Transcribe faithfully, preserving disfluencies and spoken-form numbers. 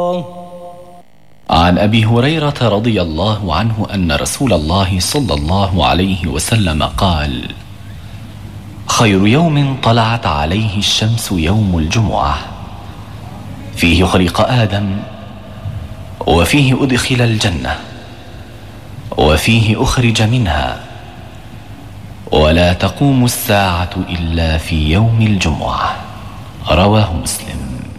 عن أبي هريرة رضي الله عنه أن رسول الله صلى الله عليه وسلم قال: خير يوم طلعت عليه الشمس يوم الجمعة، فيه خلق آدم، وفيه أدخل الجنة، وفيه أخرج منها، ولا تقوم الساعة إلا في يوم الجمعة. رواه مسلم.